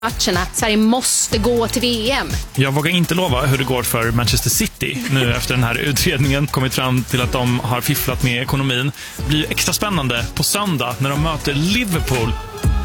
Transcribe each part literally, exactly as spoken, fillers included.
matcherna. Sverige måste gå till V M. Jag vågar inte lova hur det går för Manchester City nu efter den här utredningen kommit fram till att de har fifflat med ekonomin. Det blir extra spännande på söndag när de möter Liverpool.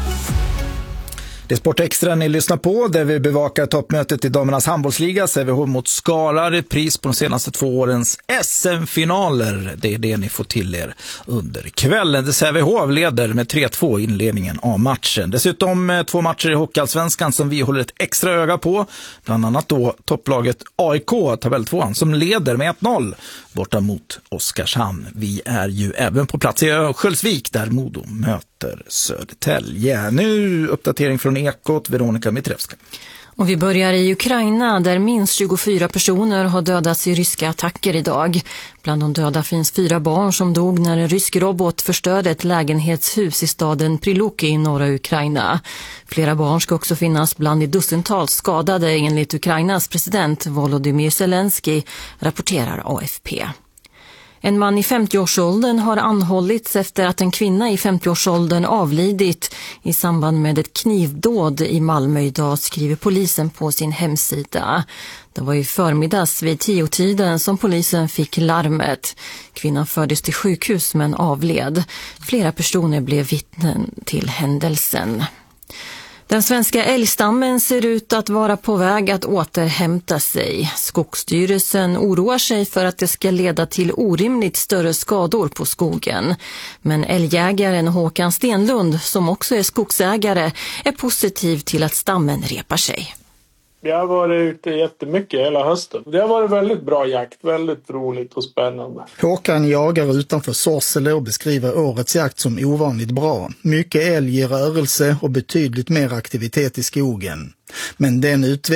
Det är Sport Extra ni lyssnar på, där vi bevakar toppmötet i damernas handbollsliga. Sävehof mot Skara, repris på de senaste två årens S M-finaler. Det är det ni får till er under kvällen. Det Sävehof leder med tre två i inledningen av matchen. Dessutom två matcher i Hockeyallsvenskan som vi håller ett extra öga på. Bland annat då topplaget A I K, tabelltvåan, som leder med ett noll borta mot Oskarshamn. Vi är ju även på plats i Örnsköldsvik där Modo möter Södertälje. Nu uppdatering från Ekot, Veronica Mitrevska. Och vi börjar i Ukraina där minst tjugofyra personer har dödats i ryska attacker idag. Bland de döda finns fyra barn som dog när en rysk robot förstörde ett lägenhetshus i staden Priluki i norra Ukraina. Flera barn ska också finnas bland de dussintals skadade enligt Ukrainas president Volodymyr Zelensky, rapporterar A F P. En man i femtioårsåldern har anhållits efter att en kvinna i femtioårsåldern avlidit i samband med ett knivdåd i Malmö idag, skriver polisen på sin hemsida. Det var i förmiddags vid tiotiden som polisen fick larmet. Kvinnan fördes till sjukhus men avled. Flera personer blev vittnen till händelsen. Den svenska älgstammen ser ut att vara på väg att återhämta sig. Skogsstyrelsen oroar sig för att det ska leda till orimligt större skador på skogen. Men älgjägaren Håkan Stenlund, som också är skogsägare, är positiv till att stammen repar sig. Jag har varit ute jättemycket hela hösten. Det har varit väldigt bra jakt, väldigt roligt och spännande. Håkan jagar utanför Sorsele och beskriver årets jakt som ovanligt bra. Mycket älg i rörelse och betydligt mer aktivitet i skogen. Men den utveckling